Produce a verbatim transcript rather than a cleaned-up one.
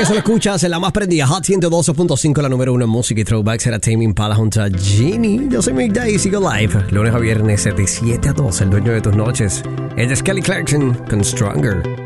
que se lo escuchas en la más prendida Hot ciento doce punto cinco, la número uno en música y throwbacks. Era Tame Impala junto a Genie. Yo soy Mick Day y sigo live lunes a viernes de siete a doce, el dueño de tus noches. Ella es Kelly Clarkson con Stronger.